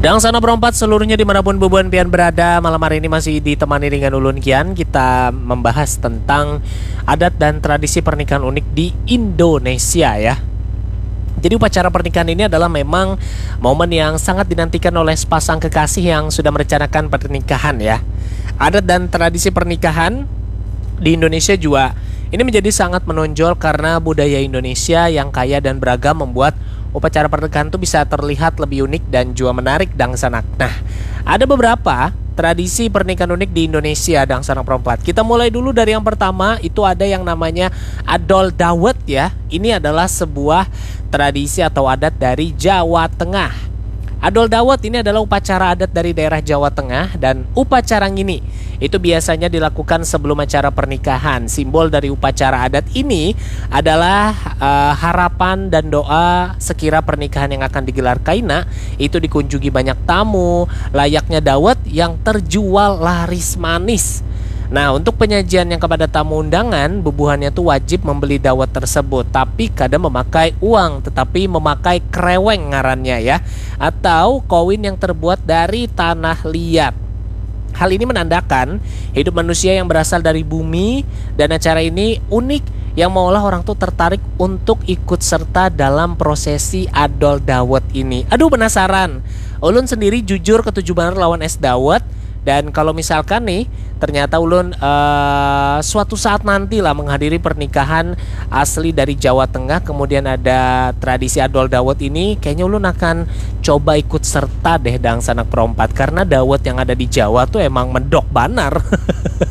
Dan sana berempat seluruhnya dimanapun bebuan pian berada. Malam hari ini masih ditemani dengan Ulun Kian. Kita membahas tentang adat dan tradisi pernikahan unik di Indonesia ya. Jadi upacara pernikahan ini adalah memang momen yang sangat dinantikan oleh sepasang kekasih yang sudah merencanakan pernikahan ya. Adat dan tradisi pernikahan di Indonesia juga ini menjadi sangat menonjol karena budaya Indonesia yang kaya dan beragam membuat upacara pernikahan itu bisa terlihat lebih unik dan juga menarik dang sanak. Nah, ada beberapa tradisi pernikahan unik di Indonesia dang sanak perempat. Kita mulai dulu dari yang pertama, itu ada yang namanya Adol Dawet ya. Ini adalah sebuah tradisi atau adat dari Jawa Tengah. Adol Dawet ini adalah upacara adat dari daerah Jawa Tengah dan upacara ini itu biasanya dilakukan sebelum acara pernikahan. Simbol dari upacara adat ini adalah harapan dan doa sekira pernikahan yang akan digelar kaina itu dikunjungi banyak tamu, layaknya dawet yang terjual laris manis. Nah, untuk penyajian yang kepada tamu undangan, bubuhannya tuh wajib membeli dawet tersebut, tapi kadang memakai uang, tetapi memakai kreweng ngarannya ya, atau koin yang terbuat dari tanah liat. Hal ini menandakan hidup manusia yang berasal dari bumi, dan acara ini unik yang maulah orang tuh tertarik untuk ikut serta dalam prosesi adol dawet ini. Aduh, penasaran. Ulun sendiri jujur ketujuh bener lawan es dawet. Dan kalau misalkan nih ternyata Ulun suatu saat nanti lah menghadiri pernikahan asli dari Jawa Tengah, kemudian ada tradisi adol dawet ini, kayaknya Ulun akan coba ikut serta deh dang sanak perompat, karena dawet yang ada di Jawa tuh emang medok banar.